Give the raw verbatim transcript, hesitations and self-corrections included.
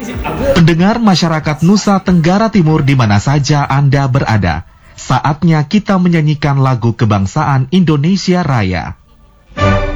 Pendengar masyarakat Nusa Tenggara Timur di mana saja Anda berada, saatnya kita menyanyikan lagu kebangsaan Indonesia Raya.